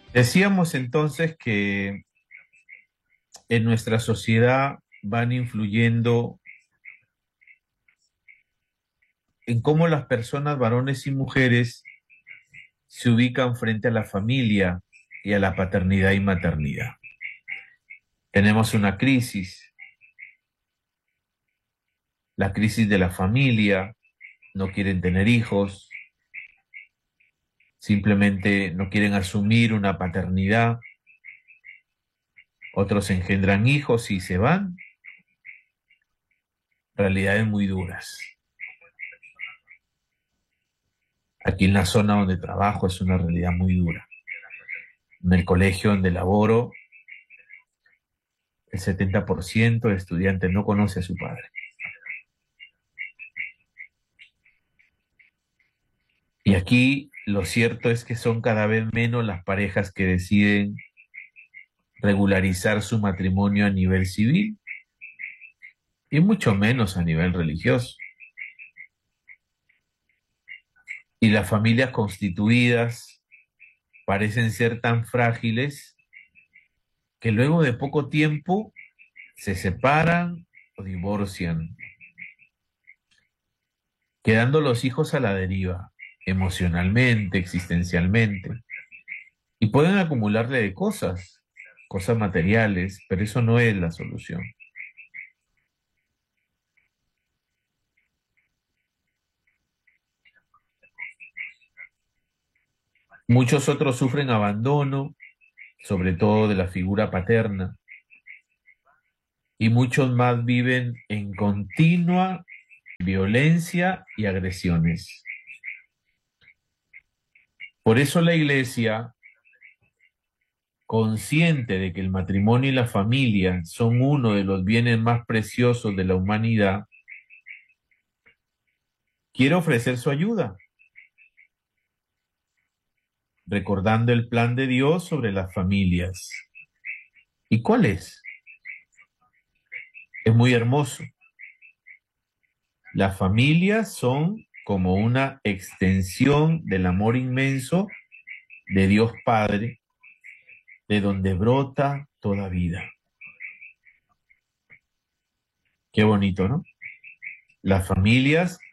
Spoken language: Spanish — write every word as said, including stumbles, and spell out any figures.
Decíamos entonces que en nuestra sociedad van influyendo en cómo las personas, varones y mujeres, se ubican frente a la familia y a la paternidad y maternidad. Tenemos una crisis, la crisis de la familia, no quieren tener hijos, simplemente no quieren asumir una paternidad, otros engendran hijos y se van, realidades muy duras. Aquí en la zona donde trabajo es una realidad muy dura. En el colegio donde laboro, el setenta por ciento de estudiantes no conoce a su padre. Y aquí lo cierto es que son cada vez menos las parejas que deciden regularizar su matrimonio a nivel civil y mucho menos a nivel religioso. Y las familias constituidas parecen ser tan frágiles que luego de poco tiempo se separan o divorcian, quedando los hijos a la deriva, emocionalmente, existencialmente, y pueden acumularle de cosas, cosas materiales, pero eso no es la solución. Muchos otros sufren abandono, sobre todo de la figura paterna, y muchos más viven en continua violencia y agresiones. Por eso la Iglesia, consciente de que el matrimonio y la familia son uno de los bienes más preciosos de la humanidad, quiere ofrecer su ayuda, recordando el plan de Dios sobre las familias. ¿Y cuál es? Es muy hermoso. Las familias son como una extensión del amor inmenso de Dios Padre, de donde brota toda vida. Qué bonito, ¿no? Las familias